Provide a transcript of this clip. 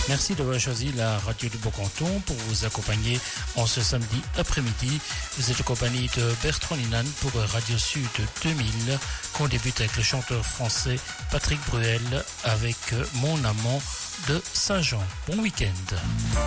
Merci d'avoir choisi la radio du Beau-Canton pour vous accompagner en ce samedi après-midi. Vous êtes en compagnie de Bertrand Linan pour Radio Sud 2000, qu'on débute avec le chanteur français Patrick Bruel avec Mon amant de Saint-Jean. Bon week-end.